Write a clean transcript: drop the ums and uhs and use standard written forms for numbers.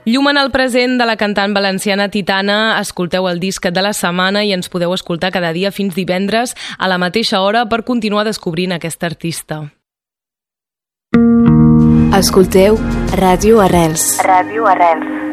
Llum en el present de la cantant valenciana Titana. Escolteu el disc de la setmana i ens podeu escoltar cada dia fins divendres a la mateixa hora per continuar descobrint aquesta artista. Escolteu Ràdio Arrels. Ràdio Arrels.